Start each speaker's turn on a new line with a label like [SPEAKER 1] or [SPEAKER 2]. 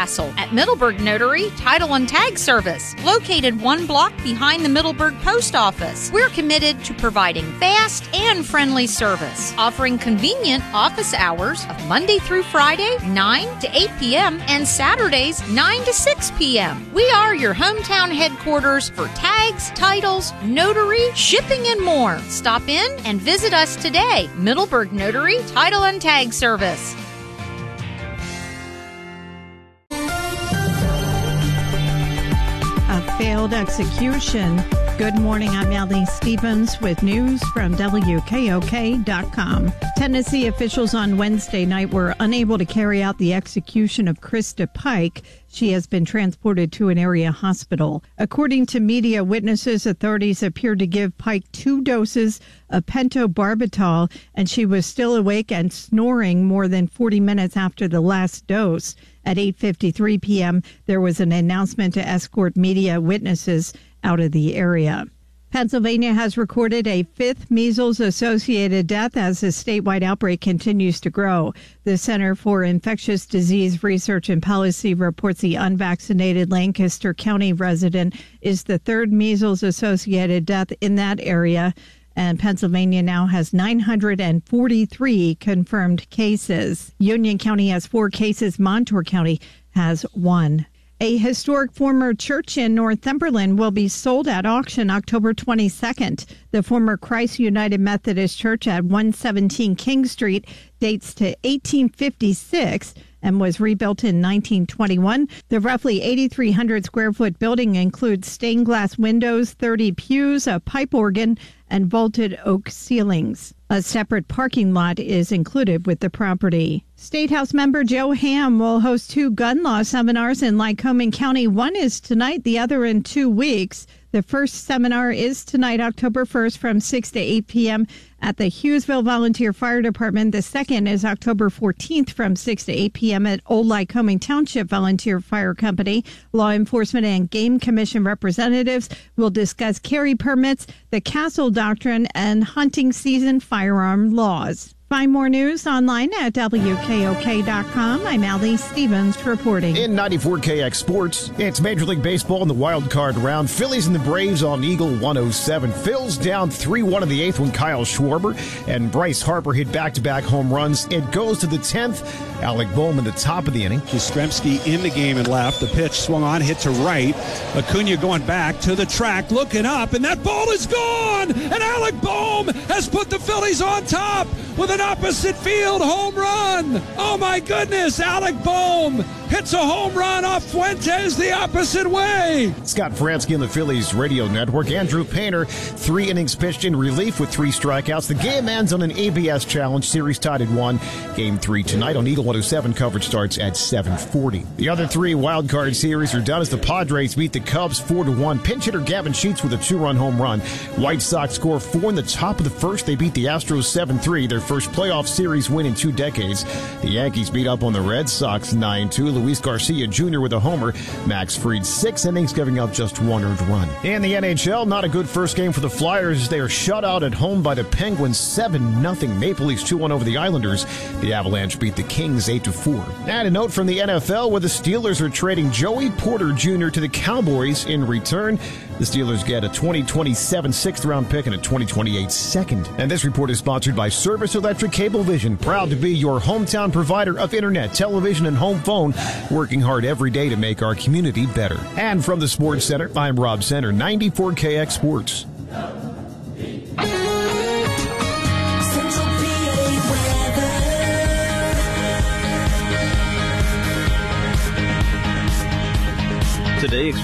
[SPEAKER 1] hassle at Middleburg Notary Title and Tag Service, located 1 block behind the Middleburg Post Office. We're committed to providing fast and friendly service, offering convenient office hours of Monday through Friday, 9 to 8 p.m., and Saturdays, 9 to 6 p.m. We are your hometown headquarters for tags, titles, notary, shipping, and more. Stop in and visit us today. Middleburg Notary Title and Tag Service.
[SPEAKER 2] A failed execution. Good morning, I'm Allie Stevens with news from WKOK.com. Tennessee officials on Wednesday night were unable to carry out the execution of Krista Pike. She has been transported to an area hospital. According to media witnesses, authorities appeared to give Pike 2 doses of pentobarbital, and she was still awake and snoring more than 40 minutes after the last dose. At 8:53 p.m., there was an announcement to escort media witnesses out of the area. Pennsylvania has recorded a 5th measles-associated death as the statewide outbreak continues to grow. The Center for Infectious Disease Research and Policy reports the unvaccinated Lancaster County resident is the 3rd measles-associated death in that area, and Pennsylvania now has 943 confirmed cases. Union County has 4 cases. Montour County has 1. A historic former church in Northumberland will be sold at auction October 22nd. The former Christ United Methodist Church at 117 King Street dates to 1856 and was rebuilt in 1921. The roughly 8,300 square foot building includes stained glass windows, 30 pews, a pipe organ, and vaulted oak ceilings. A separate parking lot is included with the property. State House member Joe Ham will host 2 gun law seminars in Lycoming County. One is tonight, the other in 2 weeks. The first seminar is tonight, October 1st, from 6 to 8 p.m. at the Hughesville Volunteer Fire Department. The second is October 14th from 6 to 8 p.m. at Old Lycoming Township Volunteer Fire Company. Law enforcement and Game Commission representatives will discuss carry permits, the Castle Doctrine, and hunting season firearm laws. Find more news online at WKOK.com. I'm Allie Stevens reporting.
[SPEAKER 3] In 94KX Sports, it's Major League Baseball in the wild card round. Phillies and the Braves on Eagle 107. Phil's down 3-1 in the 8th when Kyle Schwarber and Bryce Harper hit back-to-back home runs. It goes to the 10th. Alec Bohm in the top of the inning.
[SPEAKER 4] Yastrzemski in the game and left. The pitch swung on, hit to right. Acuna going back to the track, looking up, and that ball is gone! And Alec Bohm has put the Phillies on top with an opposite field home run. Oh my goodness, Alec Bohm hits a home run off Fuentes the opposite way.
[SPEAKER 3] Scott Franzke on the Phillies radio network. Andrew Painter, 3 innings pitched in relief with 3 strikeouts. The game ends on an ABS challenge. Series tied at 1. Game 3 tonight on Eagle 107. Coverage starts at 7:40. The other 3 wild card series are done as the Padres beat the Cubs 4-1. Pinch hitter Gavin Sheets with a 2-run home run. White Sox score 4 in the top of the first. They beat the Astros 7-3. Their first playoff series win in 2 decades. The Yankees beat up on the Red Sox 9-2. Luis Garcia Jr. with a homer. Max Fried 6 innings, giving up just 1 earned run. In the NHL, not a good first game for the Flyers. They are shut out at home by the Penguins 7-0. Maple Leafs 2-1 over the Islanders. The Avalanche beat the Kings 8-4. And a note from the NFL where the Steelers are trading Joey Porter Jr. to the Cowboys. In return, the Steelers get a 2027 6th-round pick and a 2028 second. And this report is sponsored by Service Electric Cablevision, proud to be your hometown provider of internet, television, and home phone, working hard every day to make our community better. And from the Sports Center, I'm Rob Center, 94KX Sports.
[SPEAKER 5] Today